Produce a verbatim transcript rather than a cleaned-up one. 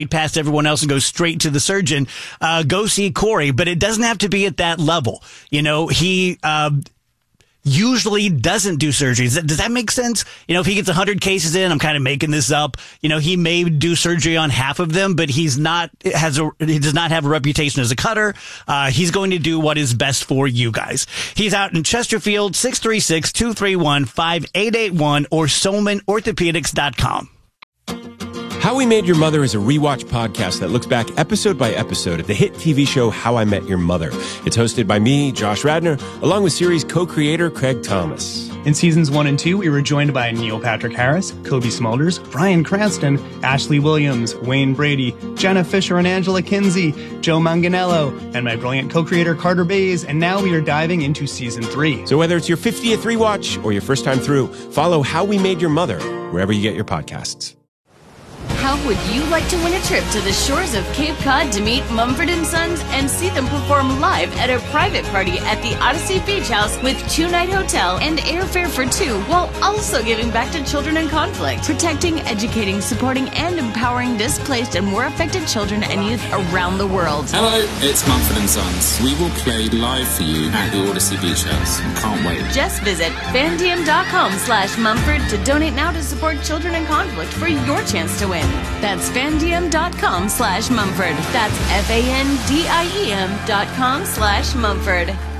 past everyone else and go straight to the surgeon, uh, go see Corey. But it doesn't have to be at that level. You know, he uh, usually doesn't do surgeries. Does that make sense? You know, if he gets one hundred cases in, I'm kind of making this up. You know, he may do surgery on half of them, but he's not, has a, he does not have a reputation as a cutter. Uh, he's going to do what is best for you guys. He's out in Chesterfield, six three six, two three one, five eight eight one or Soman Orthopedics dot com. How We Made Your Mother is a rewatch podcast that looks back episode by episode at the hit T V show How I Met Your Mother. It's hosted by me, Josh Radnor, along with series co-creator Craig Thomas. In seasons one and two, we were joined by Neil Patrick Harris, Kobe Smulders, Bryan Cranston, Ashley Williams, Wayne Brady, Jenna Fisher and Angela Kinsey, Joe Manganiello, and my brilliant co-creator Carter Bays, and now we are diving into season three. So whether it's your fiftieth rewatch or your first time through, follow How We Made Your Mother wherever you get your podcasts. How would you like to win a trip to the shores of Cape Cod to meet Mumford and Sons and see them perform live at a private party at the Odyssey Beach House with two-night hotel and airfare for two, while also giving back to children in conflict, protecting, educating, supporting, and empowering displaced and war affected children and youth around the world? Hello, it's Mumford and Sons. We will play live for you at the Odyssey Beach House. Can't wait. Just visit fandiem.com slash Mumford to donate now to support children in conflict for your chance to win. That's fandiem.com slash Mumford. That's F A N D I E M dot com slash Mumford.